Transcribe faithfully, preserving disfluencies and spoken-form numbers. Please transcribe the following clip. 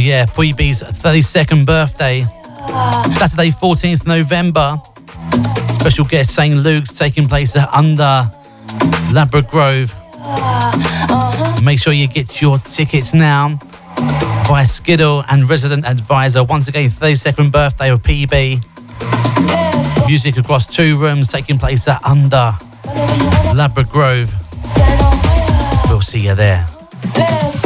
yeah, Phoebe's thirty-second birthday. Saturday, fourteenth November. Special guest Saint Luke's taking place at Under Ladbroke Grove. Make sure you get your tickets now by Skiddle and Resident Advisor. Once again, thirty-second birthday of P B. Music across two rooms taking place at Under Ladbroke Grove. We'll see you there.